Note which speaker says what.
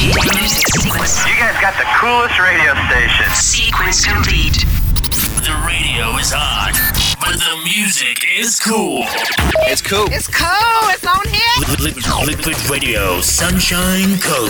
Speaker 1: You guys got the coolest radio station.
Speaker 2: Sequence complete.
Speaker 3: The radio is on, but the music is cool.
Speaker 4: It's cool.
Speaker 5: It's cool. It's on here.
Speaker 3: Liquid Radio Sunshine Coast.